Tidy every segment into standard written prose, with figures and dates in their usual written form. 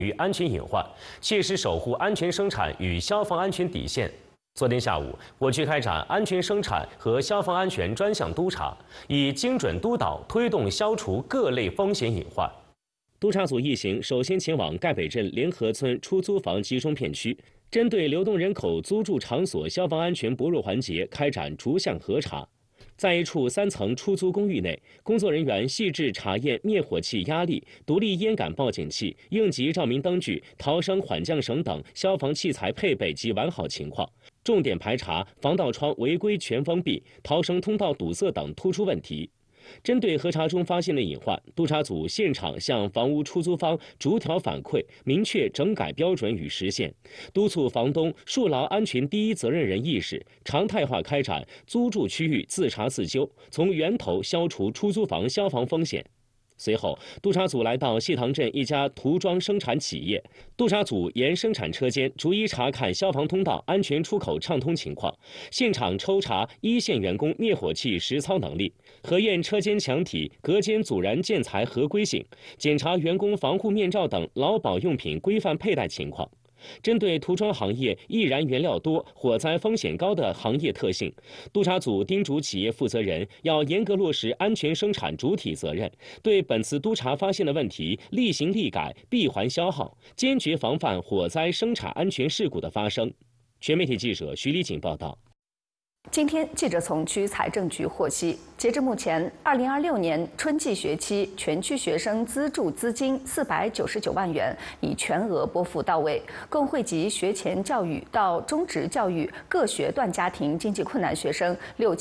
与安全隐患，切实守护安全生产与消防安全底线。昨天下午，我区开展安全生产和消防安全专项督查，以精准督导推动消除各类风险隐患。督查组一行首先前往赣北镇联合村出租房集中片区，针对流动人口租住场所消防安全薄弱环节开展逐项核查。在一处3层出租公寓内，工作人员细致查验灭火器压力、独立烟感报警器、应急照明灯具、逃生缓降绳等消防器材配备及完好情况，重点排查防盗窗违规全封闭、逃生通道堵塞等突出问题。针对核查中发现的隐患，督查组现场向房屋出租方逐条反馈，明确整改标准与时限，督促房东树牢安全第一责任人意识，常态化开展租住区域自查自纠，从源头消除出租房消防风险。随后，督查组来到谢塘镇一家涂装生产企业，督查组沿生产车间逐一查看消防通道安全出口畅通情况，现场抽查一线员工灭火器实操能力，核验车间墙体、隔间阻燃建材合规性，检查员工防护面罩等劳保用品规范佩戴情况。针对涂装行业易燃原料多、火灾风险高的行业特性，督查组叮嘱企业负责人要严格落实安全生产主体责任，对本次督查发现的问题立行立改，闭环消耗，坚决防范火灾生产安全事故的发生。全媒体记者徐丽锦报道。 今天，记者从区财政局获悉，截至目前，2026年春季学期全区学生资助资金499万元已全额拨付到位，共惠及学前教育到中职教育各学段家庭经济困难学生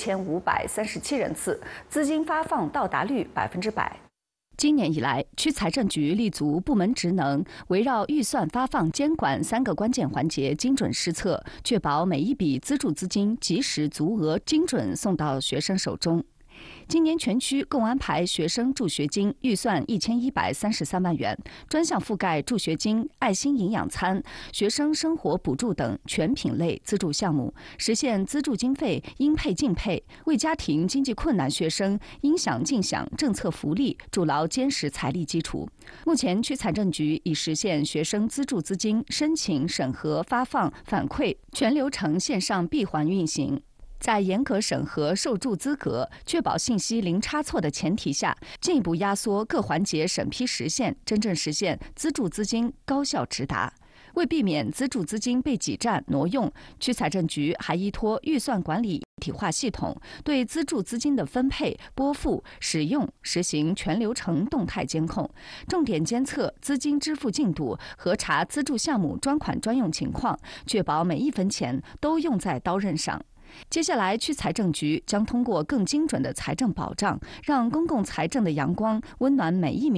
6537人次，资金发放到达率100%。今年以来，区财政局立足部门职能，围绕预算发放、监管3个关键环节精准施策，确保每一笔资助资金及时足额、精准送到学生手中。今年全区共安排学生助学金预算1133万元，专项覆盖助学金、爱心营养餐、学生生活补助等全品类资助项目，实现资助经费应配尽配，为家庭经济困难学生应享尽享政策福利筑牢坚实财力基础。目前，区财政局已实现学生资助资金申请、审核、发放、反馈全流程线上闭环运行。在严格审核受助资格、确保信息零差错的前提下，进一步压缩各环节审批时限，真正实现资助资金高效直达。为避免资助资金被挤占挪用，区财政局还依托预算管理一体化系统，对资助资金的分配、拨付、使用实行全流程动态监控，重点监测资金支付进度，核查资助项目专款专用情况，确保每一分钱都用在刀刃上。接下来，区财政局将通过更精准的财政保障，让公共财政的阳光温暖每一名